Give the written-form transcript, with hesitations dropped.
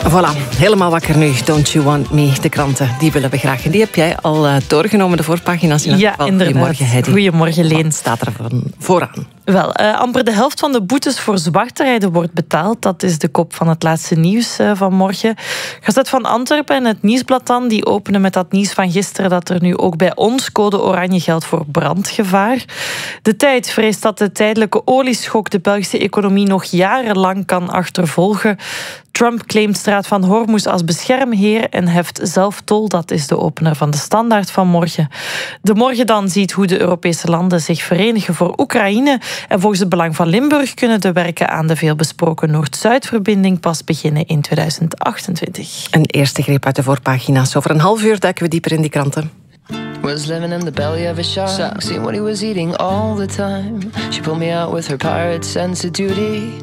Voilà, helemaal wakker nu. Don't you want me? De kranten, die willen we graag. En die heb jij al doorgenomen, de voorpagina's. Ja, inderdaad. Goedemorgen, Heidi. Goedemorgen, Leen. Wat staat er vooraan? Wel, amper de helft van de boetes voor zwartrijden wordt betaald. Dat is de kop van het laatste nieuws van morgen. Gazet van Antwerpen en het Nieuwsblad dan, die openen met dat nieuws van gisteren dat er nu ook bij ons code oranje geldt voor brandgevaar. De Tijd vreest dat de tijdelijke olieschok de Belgische economie nog jarenlang kan achtervolgen. Trump claimt Straat van Hormuz als beschermheer en heft zelf tol. Dat is de opener van de Standaard van morgen. De Morgen dan ziet hoe de Europese landen zich verenigen voor Oekraïne. En volgens het Belang van Limburg kunnen de werken aan de veelbesproken Noord-Zuid-verbinding pas beginnen in 2028. Een eerste greep uit de voorpagina's. Over een half uur duiken we dieper in die kranten. Was living in the belly of a shark, seeing what he was eating all the time. She pulled me out with her pirate sense of duty.